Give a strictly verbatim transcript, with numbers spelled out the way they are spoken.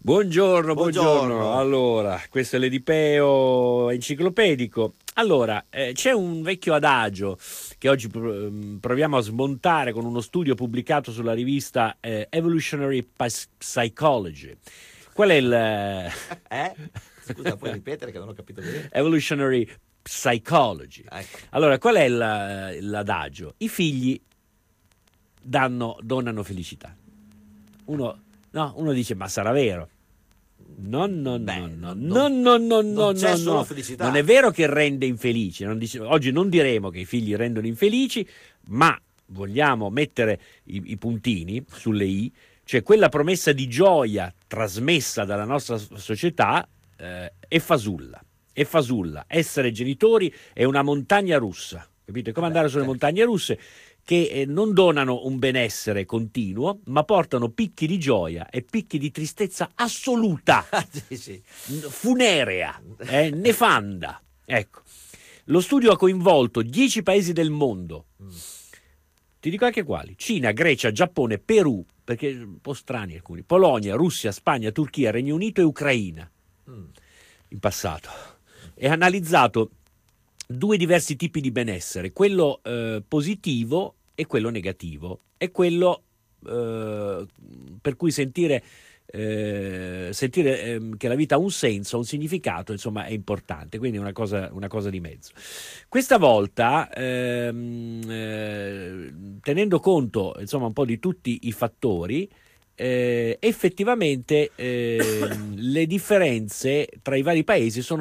Buongiorno, buongiorno, Buongiorno. Allora, questo è l'Edipeo enciclopedico. Allora, eh, c'è un vecchio adagio che oggi pr- proviamo a smontare con uno studio pubblicato sulla rivista eh, Evolutionary Pys- Psychology. Qual è il... Eh? Scusa, puoi ripetere che non ho capito bene? Evolutionary Psychology. Ecco. Allora, qual è la- l'adagio? I figli danno, donano felicità. Uno, no, uno dice, ma sarà vero? No, no, Beh, no, no, non- no, no, no, non no, c'è no, solo no. felicità. Non è vero che rende infelici. Non dice- oggi non diremo che i figli rendono infelici, ma vogliamo mettere i, i puntini sulle i, cioè quella promessa di gioia trasmessa dalla nostra società eh, è fasulla. È fasulla. Essere genitori è una montagna russa. Capite? È come andare sulle montagne russe che eh, non donano un benessere continuo, ma portano picchi di gioia e picchi di tristezza assoluta, Sì, sì. funerea, eh, nefanda. Ecco. Lo studio ha coinvolto dieci paesi del mondo. Ti dico anche quali: Cina, Grecia, Giappone, Perù, perché un po' strani alcuni, Polonia, Russia, Spagna, Turchia, Regno Unito e Ucraina in passato. E ha analizzato due diversi tipi di benessere, quello eh, positivo e quello negativo, e quello eh, per cui sentire, eh, sentire eh, che la vita ha un senso, un significato, insomma, è importante, quindi è una cosa, una cosa di mezzo. Questa volta, ehm, eh, tenendo conto, insomma, un po' di tutti i fattori, eh, effettivamente eh, le differenze tra i vari paesi sono